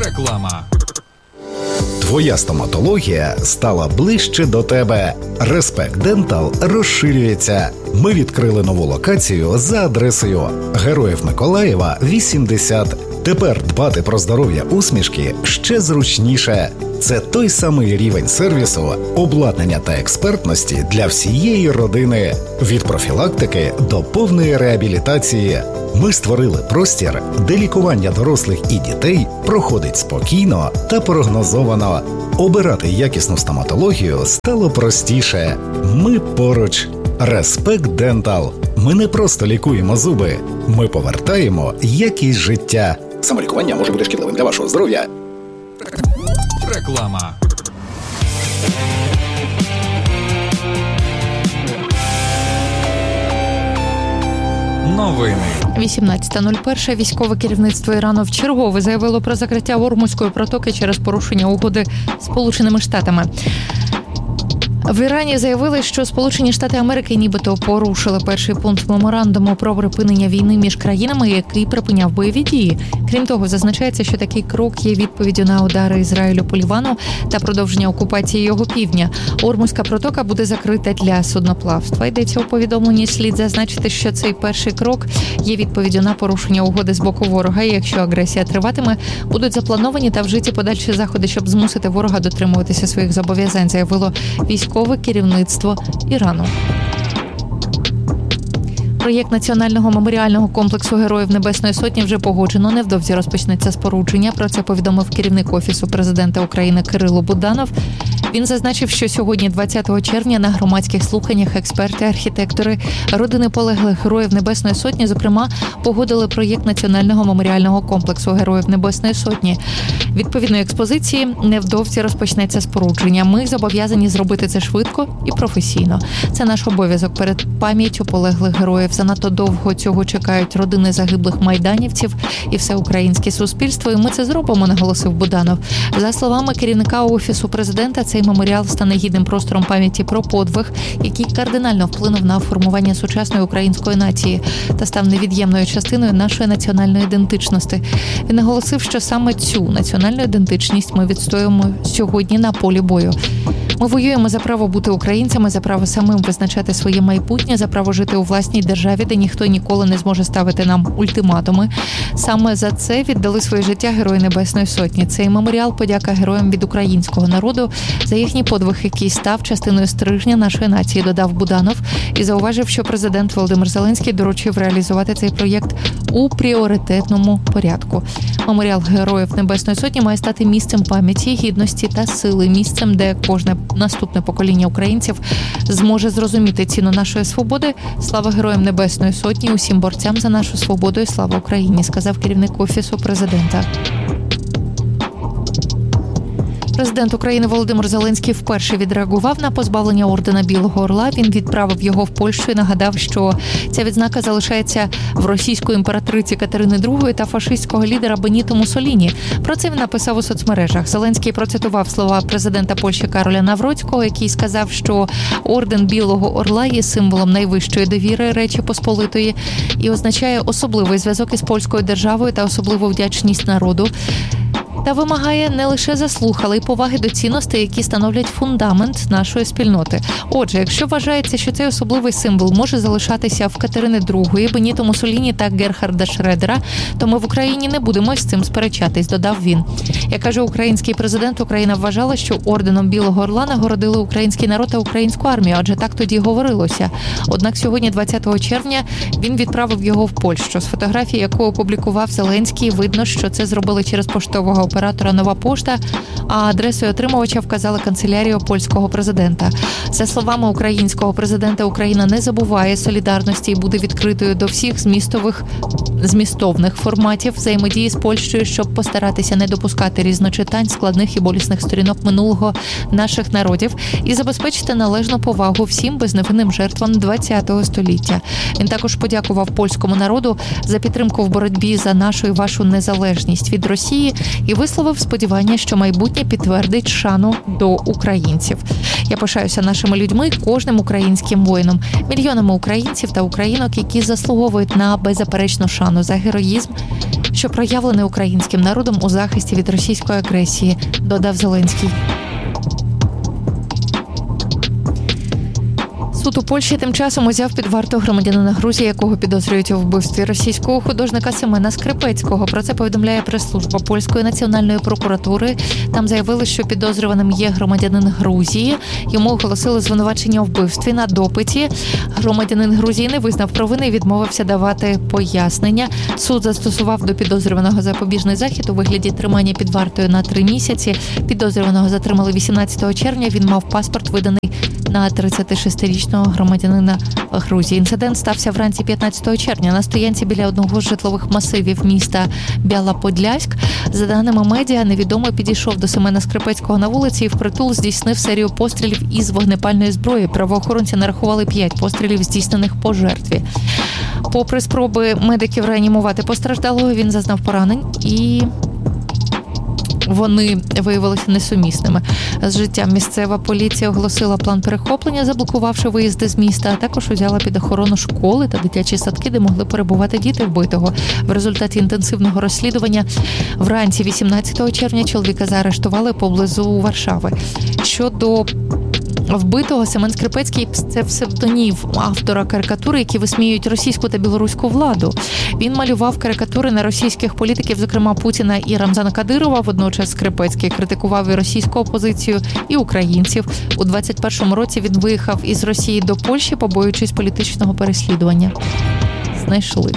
Реклама. Твоя стоматологія стала ближче до тебе. Респект Дентал розширюється. Ми відкрили нову локацію за адресою Героїв Миколаєва, 80. Тепер дбати про здоров'я усмішки ще зручніше. Це той самий рівень сервісу, обладнання та експертності для всієї родини. Від профілактики до повної реабілітації. Ми створили простір, де лікування дорослих і дітей проходить спокійно та прогнозовано. Обирати якісну стоматологію стало простіше. Ми поруч. Респект Дентал. Ми не просто лікуємо зуби. Ми повертаємо якість життя. Самолікування може бути шкідливим для вашого здоров'я. Реклама. Новини. 18.01. Військове керівництво Ірану вчергове заявило про закриття Ормузької протоки через порушення угоди з Сполученими Штатами. В Ірані заявили, що Сполучені Штати Америки нібито порушили перший пункт меморандуму про припинення війни між країнами, який припиняв бойові дії. Крім того, зазначається, що такий крок є відповіддю на удари Ізраїлю по Лівану та продовження окупації його півдня. Ормузька протока буде закрита для судноплавства. Йдеться у повідомленні. Слід зазначити, що цей перший крок є відповіддю на порушення угоди з боку ворога. І якщо агресія триватиме, будуть заплановані та вжиті подальші заходи, щоб змусити ворога дотримуватися своїх зобов'язань, заявило військове керівництво Ірану. Проєкт Національного меморіального комплексу Героїв Небесної Сотні вже погоджено. Невдовзі розпочнеться спорудження. Про це повідомив керівник Офісу президента України Кирило Буданов. Він зазначив, що сьогодні, 20 червня, на громадських слуханнях експерти, архітектори, родини полеглих Героїв Небесної Сотні, зокрема, погодили проєкт Національного меморіального комплексу Героїв Небесної Сотні. Відповідної експозиції невдовзі розпочнеться спорудження. Ми зобов'язані зробити це швидко і професійно. Це наш обов'язок перед пам'яттю полеглих героїв. Занадто довго цього чекають родини загиблих майданівців і все українське суспільство, і ми це зробимо, наголосив Буданов. За словами керівника Офісу президента, цей меморіал стане гідним простором пам'яті про подвиг, який кардинально вплинув на формування сучасної української нації та став невід'ємною частиною нашої національної ідентичності. Він наголосив, що саме цю національну ідентичність ми відстоюємо сьогодні на полі бою. Ми воюємо за право бути українцями, за право самим визначати своє майбутнє, за право жити у власній державі, де ніхто ніколи не зможе ставити нам ультиматуми. Саме за це віддали своє життя Герої Небесної Сотні. Цей меморіал – подяка героям від українського народу за їхній подвиг, який став частиною стрижня нашої нації, додав Буданов і зауважив, що президент Володимир Зеленський доручив реалізувати цей проєкт у пріоритетному порядку. Меморіал Героїв Небесної Сотні має стати місцем пам'яті, гідності та сили, місцем, де кожне наступне покоління українців зможе зрозуміти ціну нашої свободи. Слава Героям Небесної Сотні, усім борцям за нашу свободу і слава Україні, сказав керівник Офісу президента. Президент України Володимир Зеленський вперше відреагував на позбавлення ордена Білого Орла. Він відправив його в Польщу і нагадав, що ця відзнака залишається в російської імператриці Катерини II та фашистського лідера Беніто Муссоліні. Про це він написав у соцмережах. Зеленський процитував слова президента Польщі Кароля Навроцького, який сказав, що орден Білого Орла є символом найвищої довіри Речі Посполитої і означає особливий зв'язок із польською державою та особливу вдячність народу. Та вимагає не лише заслуг, але й поваги до цінностей, які становлять фундамент нашої спільноти. Отже, якщо вважається, що цей особливий символ може залишатися в Катерини II, Беніто Муссоліні та Герхарда Шредера, то ми в Україні не будемо з цим сперечатись, додав він. Як каже український президент, Україна вважала, що орденом Білого Орла нагородили український народ та українську армію, адже так тоді говорилося. Однак сьогодні, 20 червня, він відправив його в Польщу. З фотографії, яку опублікував Зеленський, видно, що це зробили через поштового оператора «Нова пошта», а адресою отримувача вказала канцелярія польського президента. За словами українського президента, Україна не забуває солідарності і буде відкритою до всіх змістовних форматів взаємодії з Польщею, щоб постаратися не допускати різночитань, складних і болісних сторінок минулого наших народів і забезпечити належну повагу всім безневинним жертвам ХХ століття. Він також подякував польському народу за підтримку в боротьбі за нашу і вашу незалежність від Росії і висловив сподівання, що майбутнє підтвердить шану до українців. Я пишаюся нашими людьми, кожним українським воїном, мільйонами українців та українок, які заслуговують на беззаперечну шану за героїзм, що проявлений українським народом у захисті від російської агресії, додав Зеленський. Суд у Польщі тим часом узяв під варту громадянина Грузії, якого підозрюють у вбивстві російського художника Семена Скрипецького. Про це повідомляє прес-служба Польської національної прокуратури. Там заявили, що підозрюваним є громадянин Грузії. Йому оголосили звинувачення у вбивстві. На допиті громадянин Грузії не визнав провини і відмовився давати пояснення. Суд застосував до підозрюваного запобіжний захід у вигляді тримання під вартою на 3 місяці. Підозрюваного затримали 18 червня. Він мав паспорт, виданий на 36-річного громадянина Грузії. Інцидент стався вранці 15 червня на стоянці біля одного з житлових масивів міста Біала-Подляськ. За даними медіа, невідомий підійшов до Семена Скрипецького на вулиці і впритул здійснив серію пострілів із вогнепальної зброї. Правоохоронці нарахували 5 пострілів, здійснених по жертві. Попри спроби медиків реанімувати постраждалого, він зазнав поранень і вони виявилися несумісними з життям. Місцева поліція оголосила план перехоплення, заблокувавши виїзди з міста, а також узяла під охорону школи та дитячі садки, де могли перебувати діти вбитого. В результаті інтенсивного розслідування вранці 18 червня чоловіка заарештували поблизу Варшави. Щодо вбитого, Семен Скрипецький – це псевдонім автора карикатури, які висміюють російську та білоруську владу. Він малював карикатури на російських політиків, зокрема Путіна і Рамзана Кадирова. Водночас Скрипецький критикував і російську опозицію, і українців. У 21-му році він виїхав із Росії до Польщі, побоюючись політичного переслідування. Знайшли.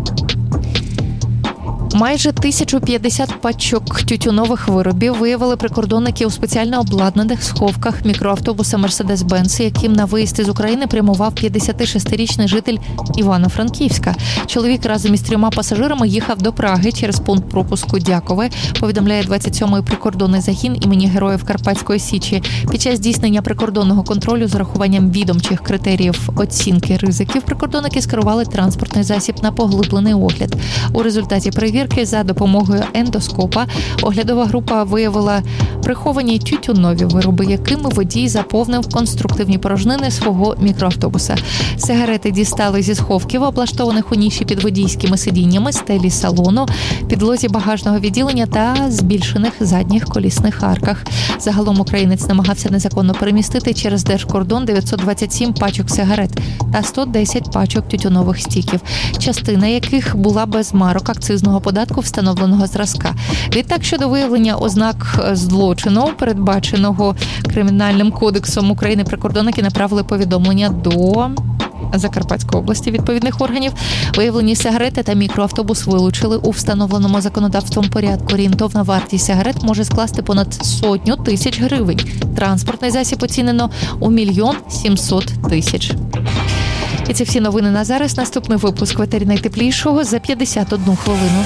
Майже 1050 пачок тютюнових виробів виявили прикордонники у спеціально обладнаних сховках мікроавтобуса «Мерседес-Бенц», яким на виїзд із України прямував 56-річний житель Івано-Франківська. Чоловік разом із 3 пасажирами їхав до Праги через пункт пропуску Дякове, повідомляє 27-й прикордонний загін імені Героїв Карпатської Січі. Під час здійснення прикордонного контролю з урахуванням відомчих критеріїв оцінки ризиків прикордонники скерували транспортний засіб на поглиблений огляд. У результаті перевірки за допомогою ендоскопа оглядова група виявила приховані тютюнові вироби, якими водій заповнив конструктивні порожнини свого мікроавтобуса. Сигарети дістали зі сховків, облаштованих у ніші під водійськими сидіннями, стелі салону, підлозі багажного відділення та збільшених задніх колісних арках. Загалом українець намагався незаконно перемістити через держкордон 927 пачок сигарет та 110 пачок тютюнових стіків, частина яких була без марок акцизного податку встановленого зразка. Відтак, щодо виявлення ознак злочину, передбаченого Кримінальним кодексом України, прикордонники направили повідомлення до Закарпатської області відповідних органів. Виявлені сигарети та мікроавтобус вилучили у встановленому законодавством порядку. Орієнтовна вартість сигарет може скласти понад 100 тисяч гривень. Транспортний засіб оцінено у 1 700 000. І це всі новини на зараз. Наступний випуск в етері найтеплішого за 51 хвилину.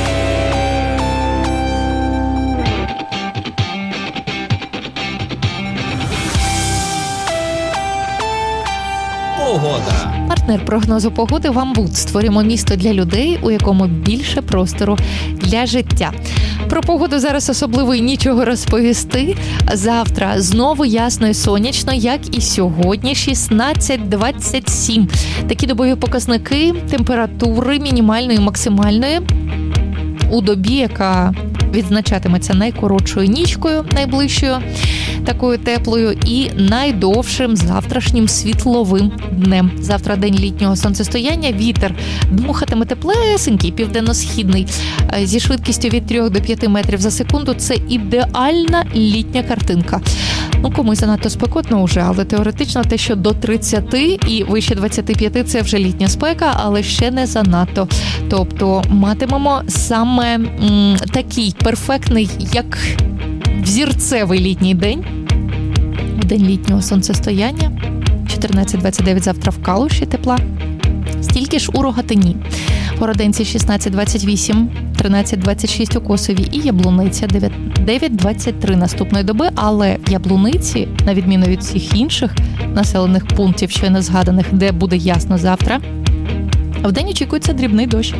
Погода. Партнер прогнозу погоди «Вамбут». Створюємо місто для людей, у якому більше простору для життя. Про погоду зараз особливо і нічого розповісти. Завтра знову ясно і сонячно, як і сьогодні, 16-27. Такі добові показники температури мінімальної і максимальної у добі, яка відзначатиметься найкоротшою нічкою, найближчою, такою теплою, і найдовшим завтрашнім світловим днем. Завтра день літнього сонцестояння, вітер дмухатиме теплесенький, південно-східний, зі швидкістю від 3 до 5 метрів за секунду. Це ідеальна літня картинка. Комусь занадто спекотно вже, але теоретично те, що до 30 і вище 25 – це вже літня спека, але ще не занадто. Тобто матимемо саме такий перфектний, як взірцевий літній день, день літнього сонцестояння, 14-29 завтра в Калуші тепла, стільки ж у Рогатині. Городенці 16-28, 13-26 у Косові і Яблуниця 9-23 наступної доби, але в Яблуниці, на відміну від всіх інших населених пунктів, щойно згаданих, де буде ясно завтра, вдень очікується дрібний дощ.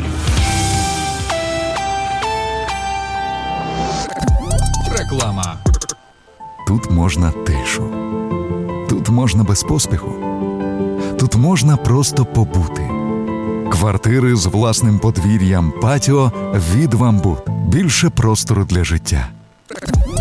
Реклама. Тут можна тишу. Тут можна без поспіху. Тут можна просто побути. Квартири з власним подвір'ям, патіо від «Вамбут». Більше простору для життя.